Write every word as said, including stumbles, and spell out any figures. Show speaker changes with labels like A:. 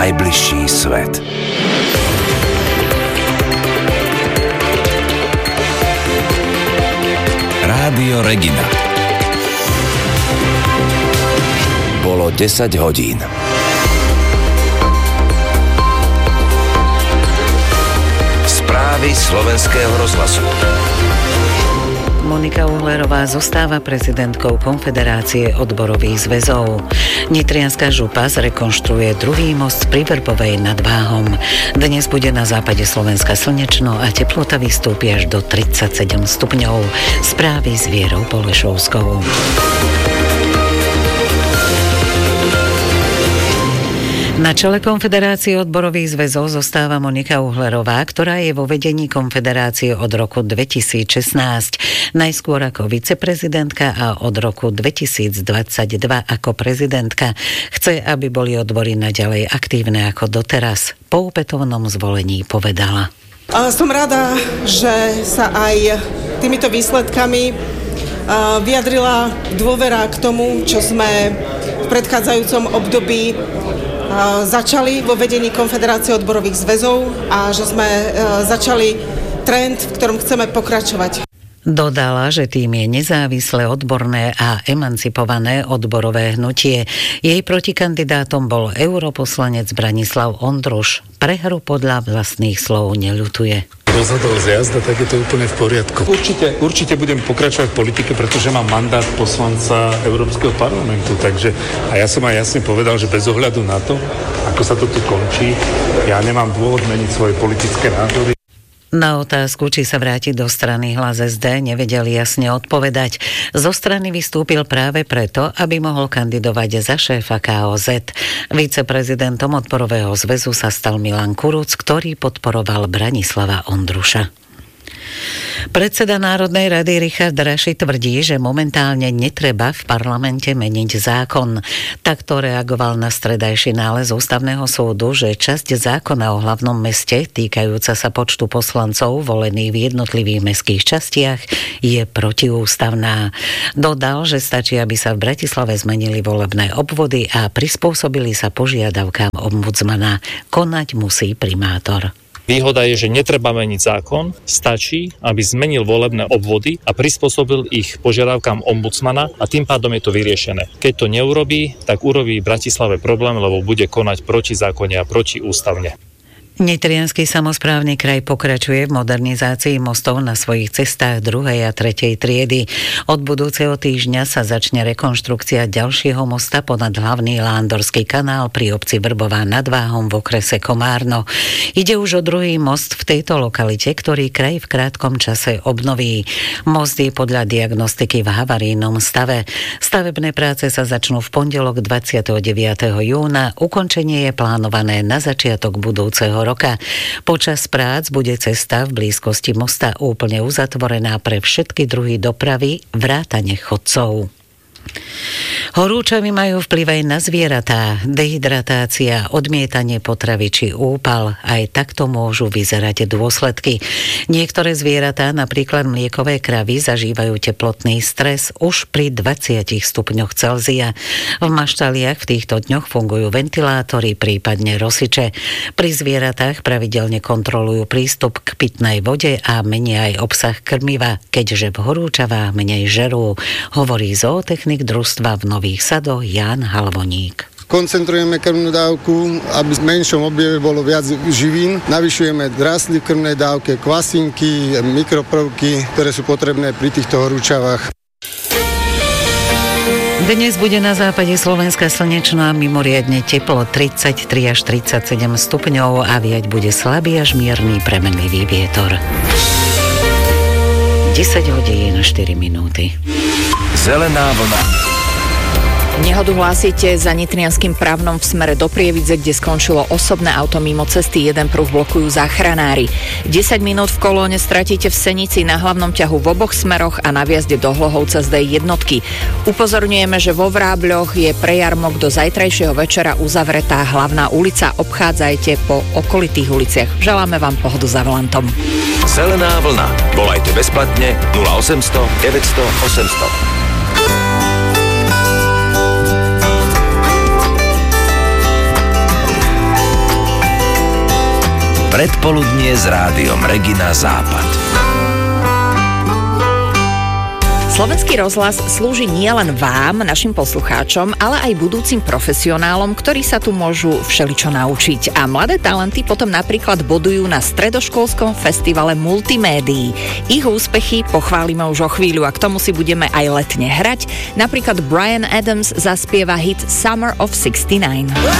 A: najbližší svet. Rádio Regina. Bolo desať hodín. Správy slovenského rozhlasu.
B: Monika Uhlerová zostáva prezidentkou Konfederácie odborových zväzov. Nitrianska župa zrekonštruuje druhý most pri Vrbovej nad Váhom. Dnes bude na západe Slovenska slnečno a teplota vystúpi až do tridsaťsedem stupňov. Správy s Vierou Polešovskou. Na čele Konfederácie odborových zväzov zostáva Monika Uhlerová, ktorá je vo vedení Konfederácie od roku dvetisícšestnásť. Najskôr ako viceprezidentka a od roku dvetisícdvadsaťdva ako prezidentka. Chce, aby boli odbory naďalej aktívne ako doteraz. Po opätovnom zvolení povedala.
C: A som rada, že sa aj týmito výsledkami vyjadrila dôvera k tomu, čo sme v predchádzajúcom období začali vo vedení Konfederácie odborových zväzov a že sme začali trend, v ktorom chceme pokračovať.
B: Dodala, že tým je nezávislé, odborné a emancipované odborové hnutie. Jej protikandidátom bol europoslanec Branislav Ondruš. Prehru podľa vlastných slov neľutuje.
D: Rozhodol z jazda, tak je to úplne v poriadku. Určite, určite budem pokračovať v politike, pretože mám mandát poslanca Európskeho parlamentu, takže a ja som aj jasne povedal, že bez ohľadu na to, ako sa to tu končí, ja nemám dôvod meniť svoje politické názory.
B: Na otázku, či sa vráti do strany Hlas es dé, nevedel jasne odpovedať. Zo strany vystúpil práve preto, aby mohol kandidovať za šéfa ká ó zet. Viceprezidentom odborového zväzu sa stal Milan Kuruc, ktorý podporoval Branislava Ondruša. Predseda Národnej rady Richard Raši tvrdí, že momentálne netreba v parlamente meniť zákon. Takto reagoval na stredajší nález Ústavného súdu, že časť zákona o hlavnom meste, týkajúca sa počtu poslancov volených v jednotlivých mestských častiach, je protiústavná. Dodal, že stačí, aby sa v Bratislave zmenili volebné obvody a prispôsobili sa požiadavkám ombudsmana. Konať musí primátor.
E: Výhoda je, že netreba meniť zákon, stačí, aby zmenil volebné obvody a prispôsobil ich požiadavkám ombudsmana a tým pádom je to vyriešené. Keď to neurobí, tak urobí v Bratislave problém, lebo bude konať protizákonne a protiústavne.
B: Nitriansky samosprávny kraj pokračuje v modernizácii mostov na svojich cestách druhej a tretej triedy. Od budúceho týždňa sa začne rekonštrukcia ďalšieho mosta ponad hlavný Lándorský kanál pri obci Vrbová nad Váhom v okrese Komárno. Ide už o druhý most v tejto lokalite, ktorý kraj v krátkom čase obnoví. Most je podľa diagnostiky v havarijnom stave. Stavebné práce sa začnú v pondelok dvadsiateho deviateho júna. Ukončenie je plánované na začiatok budúceho roka. Počas prác bude cesta v blízkosti mosta úplne uzatvorená pre všetky druhy dopravy, vrátane chodcov. Horúčavy majú vplyv aj na zvieratá. Dehydratácia, odmietanie potravy či úpal, aj takto môžu vyzerať dôsledky. Niektoré zvieratá, napríklad mliekové kravy, zažívajú teplotný stres už pri dvadsiatich stupňoch Celzia. V maštaliach v týchto dňoch fungujú ventilátory, prípadne rosiče. Pri zvieratách pravidelne kontrolujú prístup k pitnej vode a menia aj obsah krmiva, keďže v horúčavách menej žerú, hovorí zootechnik družstva v Nových Sadoch Ján Halvoník.
F: Koncentrujeme krvnú dávku, aby v menšom objeme bolo viac živín. Navyšujeme rastliny v krvnej dávke, kvasinky, mikroprvky, ktoré sú potrebné pri týchto horúčavách.
B: Dnes bude na západe Slovenska slnečno a mimoriadne teplo, tridsaťtri až tridsaťsedem stupňov a viať bude slabý až mierny premenlivý vietor. desať hodín štyri minúty.
A: Zelená vlna.
G: Nehodu hlásite za nitrianskym Právnom v smere do Prievidze, kde skončilo osobné auto mimo cesty. Jeden pruh blokujú záchranári. desať minút v kolóne stratíte v Senici na hlavnom ťahu v oboch smeroch a na viazde do Hlohovca z dé jednotky. Upozorňujeme, že vo Vrábľoch je pre jarmok do zajtrajšieho večera uzavretá hlavná ulica. Obchádzajte po okolitých uliciach. Želáme vám pohodu za volantom.
A: Zelená vlna. Volajte bezplatne nula osemsto deväťsto osemsto. Predpoludnie s rádiom Regina Západ.
G: Slovenský rozhlas slúži nielen vám, našim poslucháčom, ale aj budúcim profesionálom, ktorí sa tu môžu všeličo naučiť. A mladé talenty potom napríklad bodujú na stredoškolskom festivale multimédií. Ich úspechy pochválime už o chvíľu a k tomu si budeme aj letne hrať. Napríklad Bryan Adams zaspieva hit Summer of šesťdesiatdeväť.